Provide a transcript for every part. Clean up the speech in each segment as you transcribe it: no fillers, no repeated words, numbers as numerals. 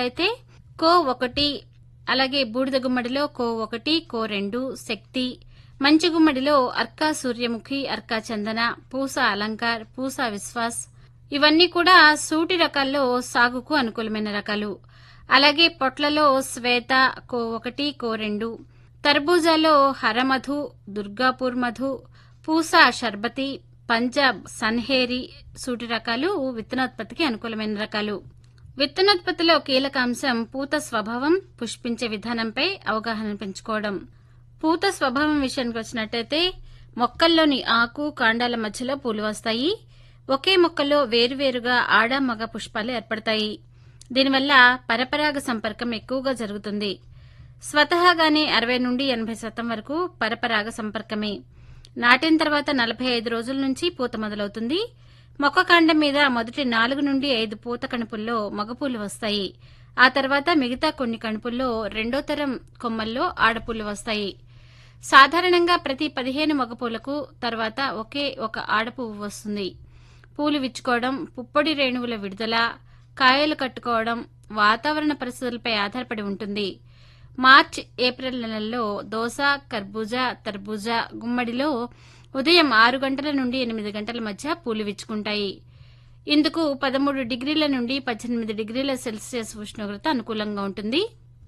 అయితే కో 1, అలాగే బూడిద గుమ్మడిలో కో 1, కో 2, శక్తి, మంచి గుమ్మడిలో అర్కా సూర్యముఖి, అర్కా చందన, పూసా అలంకార్, పూసా విశ్వాస్ ఇవన్నీ కూడా సూటి రకాల్లో సాగుకు అనుకూలమైన రకాలు. అలాగే పొట్లలో శ్వేత కో 1, కో 2, తర్బూజాలో హరమధు, దుర్గాపూర్ మధు, పూసా షర్బతి, పంజాబ్ సన్హేరి సూటి రకాలు విత్తనోత్పత్తికి అనుకూలమైన రకాలు. విత్తనోత్పత్తిలో కీలక అంశం పూత స్వభావం, పుష్పించే విధానంపై అవగాహన పెంచుకోవడం. పూత స్వభావం విషయానికి వచ్చినట్టయితే మొక్కల్లోని ఆకు, కాండాల మధ్యలో పూలు వస్తాయి. ఒకే మొక్కలో వేరువేరుగా ఆడ, మగ పుష్పాలు ఏర్పడతాయి. దీనివల్ల పరపరాగ సంపర్కం ఎక్కువగా జరుగుతుంది. స్వతహాగానే 60 నుండి 80% వరకు పరపరాగ సంపర్కమే. నాటిన తర్వాత 45 రోజుల నుంచి పూత మొదలవుతుంది. మొక్క కాండం మీద మొదటి 4 నుండి 5 పూత కణుపుల్లో మగపూలు వస్తాయి. ఆ తర్వాత మిగతా కొన్ని కణుపుల్లో రెండో తరం కొమ్మల్లో ఆడపూలు వస్తాయి. సాధారణంగా ప్రతి 15 మగపూలకు తర్వాత ఒకే ఒక ఆడపువ్వు వస్తుంది. పూలు విచ్చుకోవడం, పుప్పొడి రేణువుల విడుదల, కాయలు కట్టుకోవడం వాతావరణ పరిస్థితులపై ఆధారపడి ఉంటుంది. మార్చి, ఏప్రిల్ నెలల్లో దోస, కర్బూజా, తర్బూజా, గుమ్మడిలో ఉదయం 6 గంటల నుండి 8 గంటల మధ్య పూలు విచ్చుకుంటాయి. ఇందుకు 13 డిగ్రీల నుండి 18 డిగ్రీల సెల్సియస్ ఉష్ణోగ్రత అనుకూలంగా ఉంటుంది.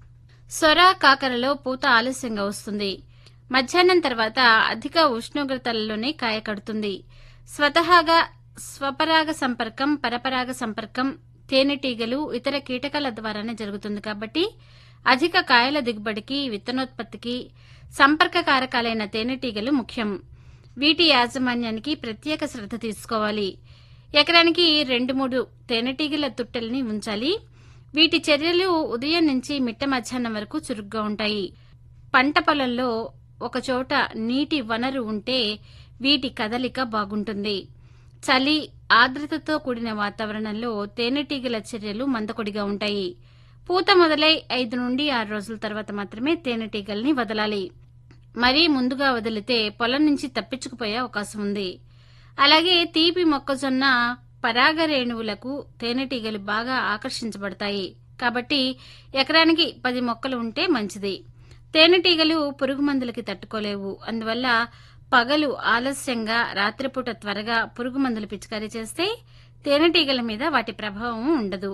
సొర, కాకరలో పూత ఆలస్యంగా వస్తుంది. మధ్యాహ్నం తర్వాత అధిక ఉష్ణోగ్రతలలోనే కాయ కడుతుంది. స్వతహాగా స్వపరాగ సంపర్కం, పరపరాగ సంపర్కం తేనెటీగలు, ఇతర కీటకాల ద్వారానే జరుగుతుంది కాబట్టి అధిక కాయల దిగుబడికి, విత్తనోత్పత్తికి సంపర్క కారకాలైన తేనెటీగలు ముఖ్యం. వీటి యాజమాన్యానికి ప్రత్యేక శ్రద్ధ తీసుకోవాలి. ఎకరానికి 2-3 తేనెటీగల తుట్టెల్ని ఉంచాలి. వీటి చర్యలు ఉదయం నుంచి మిట్ట మధ్యాహ్నం వరకు చురుగ్గా ఉంటాయి. పంట పొలంలో ఒకచోట నీటి వనరు ఉంటే వీటి కదలిక బాగుంటుంది. చలి, ఆర్ద్రతతో కూడిన వాతావరణంలో తేనెటీగల చర్యలు మందకొడిగా ఉంటాయి. పూత మొదలై 5 నుండి 6 రోజుల తర్వాత మాత్రమే తేనెటీగల్ని వదలాలి. మరీ ముందుగా వదిలితే పొలం నుంచి తప్పించుకుపోయే అవకాశం ఉంది. అలాగే తీపి మొక్కజొన్న పరాగ రేణువులకు తేనెటీగలు బాగా ఆకర్షించబడతాయి. కాబట్టి ఎకరానికి 10 మొక్కలు ఉంటే మంచిది. తేనెటీగలు పురుగు మందులకి తట్టుకోలేవు. అందువల్ల పగలు ఆలస్యంగా, రాత్రిపూట త్వరగా పురుగు మందులు పిచికారీ చేస్తే తేనెటీగల మీద వాటి ప్రభావం ఉండదు.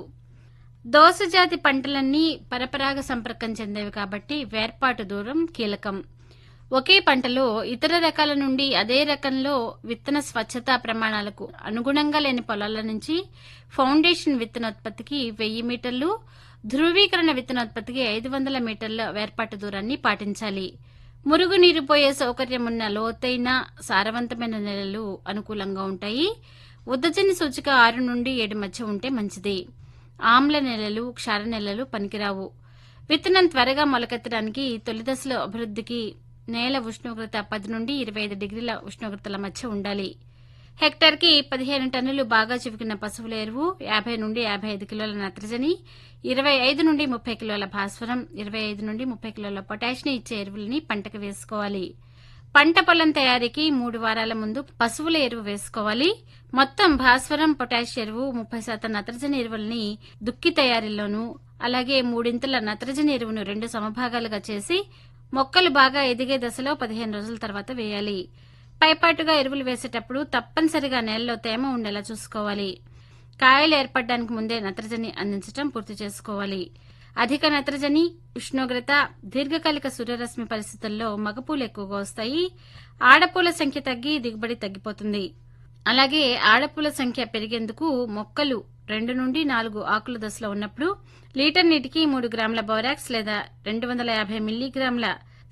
దోస జాతి పంటలన్నీ పరపరాగ సంపర్కం చెందేవి కాబట్టి వేర్పాటు దూరం కీలకం. ఒకే పంటలో ఇతర రకాల నుండి అదే రకంలో విత్తన స్వచ్ఛతా ప్రమాణాలకు అనుగుణంగా లేని పొలాల నుంచి ఫౌండేషన్ విత్తనోత్పత్తికి 1000 మీటర్లు, ధృవీకరణ విత్తనోత్పత్తికి 500 మీటర్ల వేర్పాటు దూరాన్ని పాటించాలి. మురుగునీరు పోయే సౌకర్యం ఉన్న లోతైన, సారవంతమైన నెలలు అనుకూలంగా ఉంటాయి. ఉద్దజని సూచిక 6 నుండి 7 మధ్య ఉంటే మంచిది. ఆమ్ల నెలలు, క్షార నెలలు పనికిరావు. విత్తనం త్వరగా మొలకెత్తడానికి తొలి దశలో అభివృద్ధికి నేల ఉష్ణోగ్రత 10 నుండి 25 డిగ్రీల ఉష్ణోగ్రతల మధ్య ఉండాలి. హెక్టార్కి 15 టన్నులు బాగా చివికిన పశువుల ఎరువు, 50 నుండి 55 కిలోల నత్రజని, 25 నుండి 30 కిలోల భాస్వరం, 25 నుండి 30 కిలోల పొటాషియం ఇచ్చే ఎరువుల్ని పంటకు వేసుకోవాలి. పంట పొలం తయారీకి 3 వారాల ముందు పశువుల ఎరువు వేసుకోవాలి. మొత్తం భాస్వరం, పొటాష్ ఎరువు, 30% నత్రజని ఎరువుల్ని దుక్కి తయారీలోనూ, అలాగే 3 నత్రజని ఎరువును 2 సమభాగాలుగా చేసి మొక్కలు బాగా ఎదిగే దశలో 15 రోజుల తర్వాత వేయాలి. పైపాటుగా ఎరువులు వేసేటప్పుడు తప్పనిసరిగా నేలలో తేమ ఉండేలా చూసుకోవాలి. కాయలు ఏర్పడడానికి ముందే నత్రజని అందించడం పూర్తి చేసుకోవాలి. అధిక నత్రజని, ఉష్ణోగ్రత, దీర్ఘకాలిక సూర్యరశ్మి పరిస్థితుల్లో మగపూలు ఎక్కువగా వస్తాయి. ఆడపూల సంఖ్య తగ్గి దిగుబడి తగ్గిపోతుంది. అలాగే ఆడపూల సంఖ్య పెరిగేందుకు మొక్కలు 2 నుండి 4 ఆకుల దశలో ఉన్నప్పుడు లీటర్ నీటికి 3 గ్రాముల బోరాక్స్ లేదా 250 మిల్లీగ్రాముల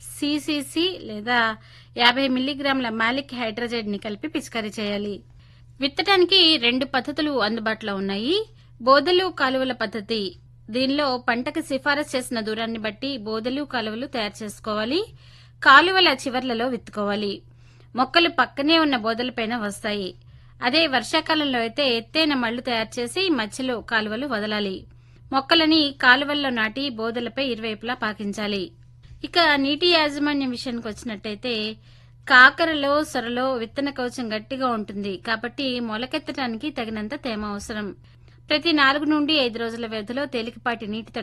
సిసిసి లేదా 50 మిల్లీగ్రాముల మాలిక్ హైడ్రజైడ్ ని కలిపి పిచికారీ చేయాలి. విత్తడానికి 2 పద్ధతులు అందుబాటులో ఉన్నాయి. బోదెలు, కాలువల పద్ధతి. దీనిలో పంటకు సిఫారసు చేసిన దూరాన్ని బట్టి బోదెలు, కాలువలు తయారు చేసుకోవాలి. కాలువల చివర్లలో విత్తుకోవాలి. మొక్కలు పక్కనే ఉన్న బోదెలపైన వస్తాయి. అదే వర్షాకాలంలో అయితే ఎత్తైన మళ్లు తయారు చేసి మధ్యలో కాలువలు వదలాలి. మొక్కలని కాలువల్లో నాటి బోదెలపై ఇరువైపులా పాకించాలి. ఇక నీటి యాజమాన్యం విషయానికి వచ్చినట్టయితే కాకరలో, సొరలో విత్తన కవచం గట్టిగా ఉంటుంది కాబట్టి మొలకెత్తడానికి తగినంత తేమ అవసరం. ప్రతి 4 నుండి 5 రోజుల వ్యవధిలో తేలికపాటి నీటి